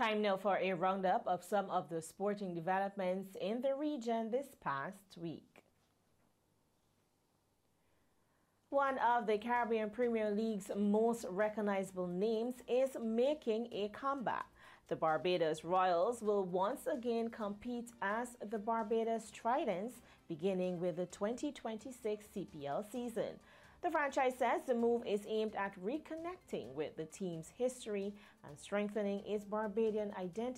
Time now for a roundup of some of the sporting developments in the region this past week. One of the Caribbean Premier League's most recognizable names is making a comeback. The Barbados Royals will once again compete as the Barbados Tridents, beginning with the 2026 CPL season. The franchise says the move is aimed at reconnecting with the team's history and strengthening its Barbadian identity.